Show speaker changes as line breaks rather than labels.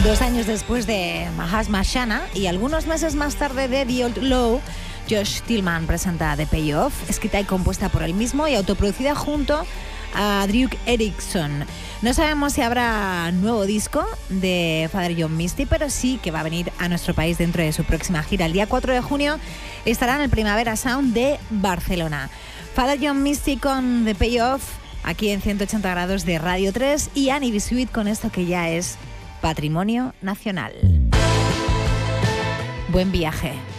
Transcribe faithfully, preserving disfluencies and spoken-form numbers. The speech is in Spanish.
Dos años después de Mahatma Shana y algunos meses más tarde de The Old Low, Josh Tillman presenta The Payoff, escrita y compuesta por él mismo y autoproducida junto a Drew Erickson. No sabemos si habrá nuevo disco de Father John Misty, pero sí que va a venir a nuestro país dentro de su próxima gira. El día cuatro de junio estará en el Primavera Sound de Barcelona. Father John Misty con The Payoff, aquí en ciento ochenta grados de Radio tres, y Annie Bisuit con esto que ya es Patrimonio Nacional. Buen viaje.